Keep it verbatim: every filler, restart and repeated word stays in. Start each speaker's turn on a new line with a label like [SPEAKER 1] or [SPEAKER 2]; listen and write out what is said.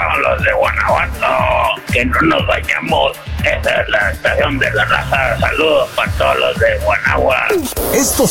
[SPEAKER 1] todos los de Guanajuato, que no nos bañamos. Esta es la estación de la raza. Saludos para todos los de Guanajuato.
[SPEAKER 2] Estos